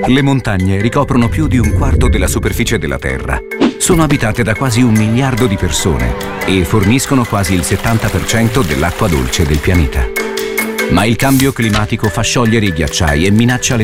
Le montagne ricoprono più di un quarto della superficie della Terra. Sono abitate da quasi 1 miliardo di persone e forniscono quasi il 70% dell'acqua dolce del pianeta. Ma il cambio climatico fa sciogliere i ghiacciai e minaccia le